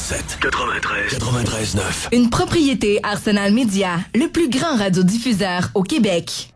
107 93 9. Une propriété Arsenal Média, le plus grand radiodiffuseur au Québec.